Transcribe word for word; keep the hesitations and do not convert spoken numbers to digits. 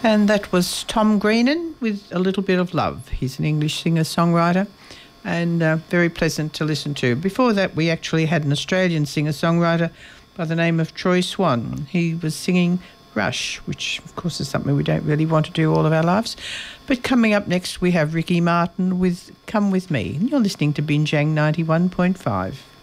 And that was Tom Greenan with A Little Bit of Love. He's an English singer-songwriter and uh, very pleasant to listen to. Before that, we actually had an Australian singer-songwriter by the name of Troy Swan. He was singing Rush, which, of course, is something we don't really want to do all of our lives. But coming up next, we have Ricky Martin with Come With Me. And you're listening to Binjang ninety-one point five.